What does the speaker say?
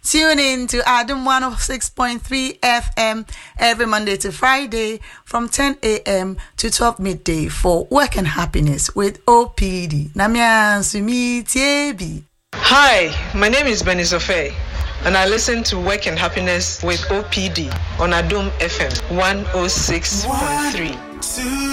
Tune in to Adam 106.3 FM every Monday to Friday from 10 a.m. to 12 midday for Work and Happiness with OPD. Namia Sumi Tiebi. Hi, my name is Benny Sofe, and I listen to Work and Happiness with OPD on Adom FM 106.3.